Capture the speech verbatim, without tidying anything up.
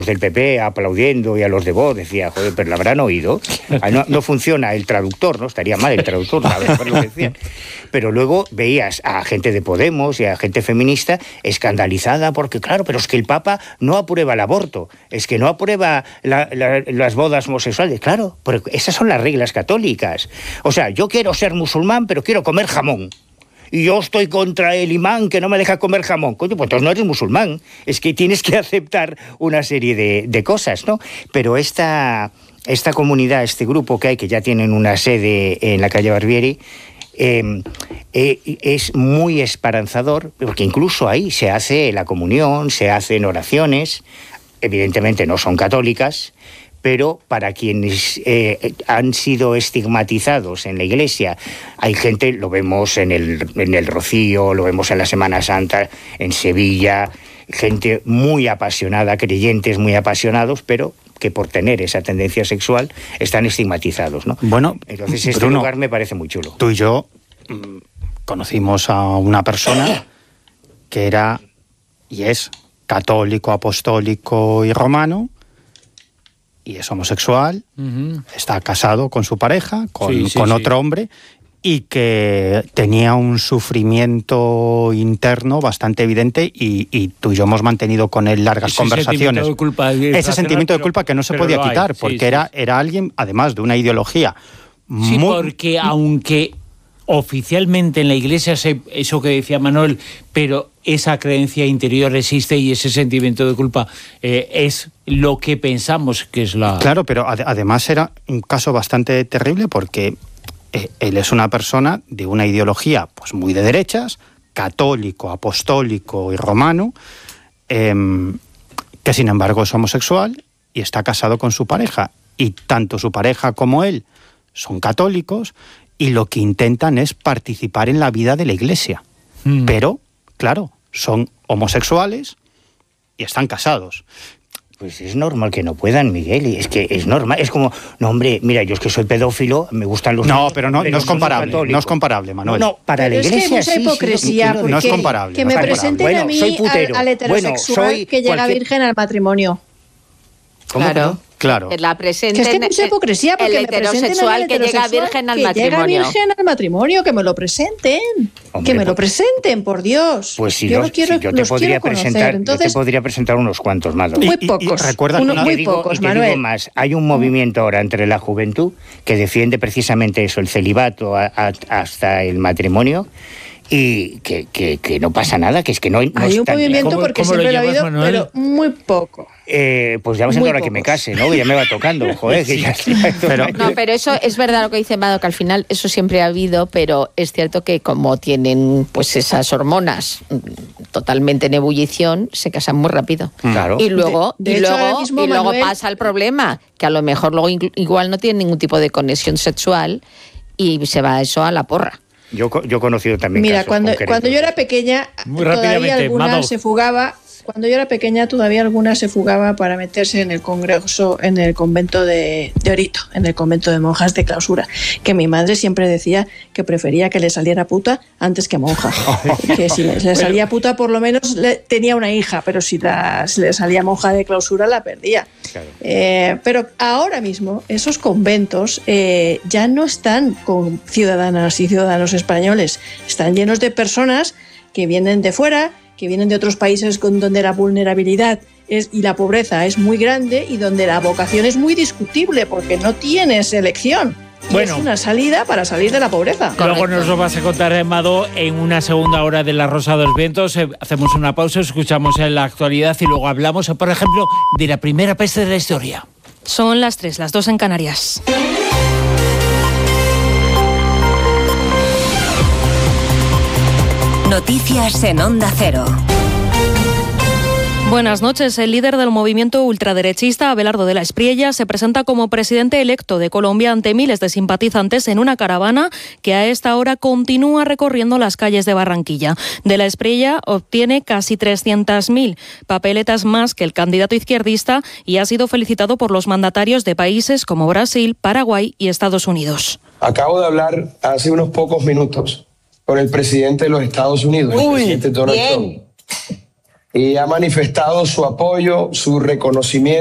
del P P aplaudiendo y a los de Vox, decía, joder, pero lo habrán oído. No, no funciona el traductor, ¿no? Estaría mal el traductor, a ver lo que decían. Pero luego veías a gente de Podemos y a gente feminista escandalizada porque, claro, pero es que el Papa no aprueba el aborto, es que no aprueba la, la, las bodas homosexuales. Claro, pero esas son las reglas católicas. O sea, yo quiero ser musulmán, pero quiero comer jamón. Y yo estoy contra el imán que no me deja comer jamón. Coño, pues entonces no eres musulmán. Es que tienes que aceptar una serie de, de cosas, ¿no? Pero esta, esta comunidad, este grupo que hay, que ya tienen una sede en la calle Barbieri, eh, eh, es muy esperanzador, porque incluso ahí se hace la comunión, se hacen oraciones, evidentemente no son católicas, pero para quienes eh, han sido estigmatizados en la Iglesia, hay gente, lo vemos en el, en el Rocío, lo vemos en la Semana Santa, en Sevilla, gente muy apasionada, creyentes muy apasionados, pero que por tener esa tendencia sexual están estigmatizados, ¿no? Bueno, entonces este Bruno, lugar me parece muy chulo. Tú y yo mmm, conocimos a una persona que era y es católico, apostólico y romano, y es homosexual, uh-huh. Está casado con su pareja, con, sí, sí, con sí. otro hombre, y que tenía un sufrimiento interno bastante evidente, y, y tú y yo hemos mantenido con él largas ese conversaciones. Sentimiento de culpa Ese sentimiento de culpa que no se podía quitar, sí, porque sí. Era, era alguien, además de una ideología sí, muy... porque aunque oficialmente en la Iglesia, eso que decía Manuel, pero esa creencia interior existe y ese sentimiento de culpa eh, es lo que pensamos que es la... Claro, pero ad- además era un caso bastante terrible porque eh, él es una persona de una ideología pues muy de derechas, católico, apostólico y romano, eh, que sin embargo es homosexual y está casado con su pareja. Y tanto su pareja como él son católicos y lo que intentan es participar en la vida de la Iglesia. Mm. Pero, claro, son homosexuales y están casados. Pues es normal que no puedan, Miguel, y es que es normal, es como, no hombre, mira, yo es que soy pedófilo, me gustan los... No, pero no, no es comparable, no es comparable, Manuel. No, no para pero la Iglesia es que hay mucha sí, hipocresía, sí, porque no es comparable. Que no me es presenten bueno, a mí soy putero. al, al heterosexual bueno, soy que llega cualquier... virgen al matrimonio. Claro. Claro. Que la presenten, que es que mucha hipocresía, porque el heterosexual, que llega virgen al que matrimonio. Llega virgen al matrimonio, que me lo presenten. Hombre, que me lo presenten, por Dios. Pues si yo los, lo quiero, si yo te los podría quiero conocer. presentar, Entonces, yo te podría presentar unos cuantos más. Muy y, pocos. Y, y recuerda, Uno, no, muy digo, pocos, y te Manuel. digo más, hay un movimiento ahora entre la juventud que defiende precisamente eso, el celibato a, a, hasta el matrimonio. Y que, que, que no pasa nada, que es que no hay... No hay un movimiento ¿Cómo, porque cómo siempre lo lo ha habido, Manuel? pero muy poco. Eh, pues ya va siendo hora que me case, ¿no? Que ya me va tocando, joder, que ya pero, no, pero eso es verdad lo que dice Mado, que al final eso siempre ha habido, pero es cierto que como tienen pues esas hormonas totalmente en ebullición, se casan muy rápido. Claro. Y luego, de, y de hecho, luego, mismo, y luego Manuel... pasa el problema, que a lo mejor luego igual no tienen ningún tipo de conexión sexual y se va eso a la porra. Yo, yo he conocido también Mira, casos cuando, concretos. cuando yo era pequeña, Muy todavía alguna Mado. se fugaba. Cuando yo era pequeña, todavía alguna se fugaba para meterse en el congreso, en el convento de, de Orito, en el convento de monjas de clausura. Que mi madre siempre decía que prefería que le saliera puta antes que monja. Que si le, le salía puta, por lo menos le, tenía una hija, pero si, la, si le salía monja de clausura, la perdía. Claro. Eh, pero ahora mismo, esos conventos eh, ya no están con ciudadanas y ciudadanos españoles, están llenos de personas que vienen de fuera, que vienen de otros países con donde la vulnerabilidad es, y la pobreza es muy grande y donde la vocación es muy discutible porque no tienes elección. Y bueno, es una salida para salir de la pobreza. Luego Correcto. Nos lo vas a contar, Mado, en una segunda hora de La Rosa de los Vientos. Eh, hacemos una pausa, escuchamos en la actualidad y luego hablamos, por ejemplo, de la primera peste de la historia. Son las tres, las dos en Canarias. Noticias en Onda Cero. Buenas noches. El líder del movimiento ultraderechista, Abelardo de la Espriella, se presenta como presidente electo de Colombia ante miles de simpatizantes en una caravana que a esta hora continúa recorriendo las calles de Barranquilla. De la Espriella obtiene casi trescientas mil papeletas más que el candidato izquierdista y ha sido felicitado por los mandatarios de países como Brasil, Paraguay y Estados Unidos. Acabo de hablar hace unos pocos minutos con el presidente de los Estados Unidos, el Uy, presidente Donald bien. Trump. y ha manifestado su apoyo, su reconocimiento